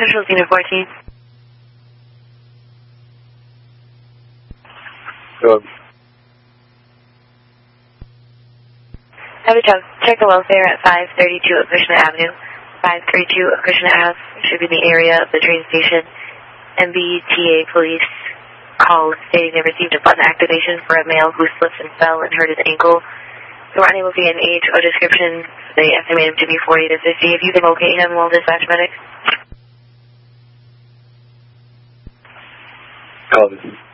Central Unit 14. Good. Have a check the welfare at 532 Acushnet Avenue. 532 Acushnet Ave should be in the area of the train station. MBTA police called stating they received a button activation for a male who slipped and fell and hurt his ankle. They were unable to get an age or description. They estimate him to be 40 to 50. If you can locate him, we'll dispatch medics. Copy.